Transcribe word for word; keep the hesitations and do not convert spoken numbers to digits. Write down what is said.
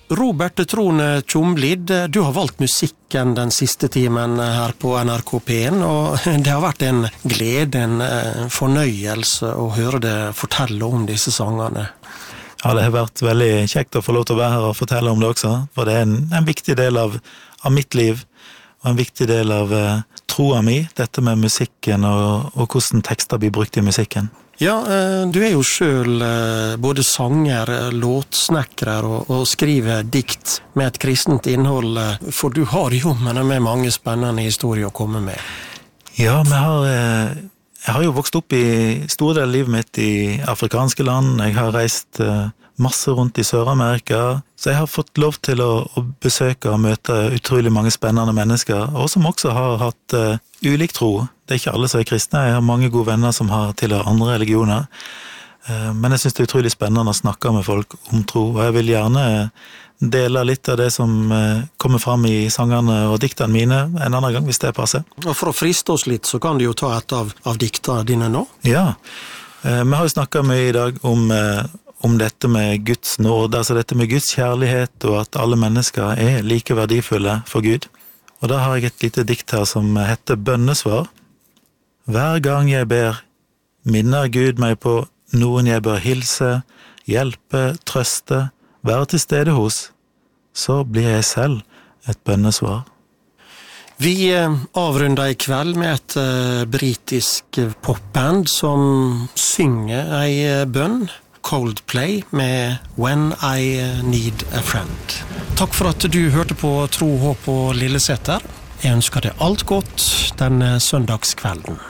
Robert Trone Tjomlid, du har valgt musikken den siste timen her på N R K P en, og det har vært en glede, en fornøyelse å høre deg fortelle om disse sangene. Ja, det har vært veldig kjekt å få lov til å være her og fortelle om det også, for det er en, en viktig del av, av mitt liv, og en viktig del av uh, troa mi, dette med musikken og, og hvordan tekster blir brukt i musikken. Ja, du er jo selv både sanger, låtsnekkere og, og skriver dikt med et kristent innhold, for du har jo med mange spennende historier å komme med. Ja, vi har, jeg har jo vokst opp i store deler av livet mitt i afrikanske land, jeg har reist masse rundt i Sør-Amerika, så jeg har fått lov til å, å besøke og møte utrolig mange spennende mennesker, og som også har hatt uh, ulik tro. Det er ikke alle som er kristne, jeg har mange gode venner som har tilhørt andre religioner, uh, men jeg synes det er utrolig spennende å snakke med folk om tro, og jeg vil gjerne dele litt av det som uh, kommer fram i sangene og diktene mine en annen gang, hvis det passer. Og for å friste oss litt, så kan du jo ta et av, av diktene dine nå. Ja, uh, vi har jo snakket mye i dag om uh, om dette med Guds nåde, altså dette med Guds kjærlighet, og at alle mennesker er like verdifulle for Gud. Og da har jeg et lite dikt her som heter Bønnesvar. Hver gang jeg ber, minner Gud meg på noen jeg bør hilse, hjelpe, trøste, være til stede hos, så blir jeg selv et bønnesvar. Vi avrunder i kveld med et uh, britisk popband som synger ei bønn, Coldplay med When I Need a Friend. Takk for at du hørte på Tro, Håp og Lilleseter. Jeg ønsker deg alt godt denne søndagskvelden.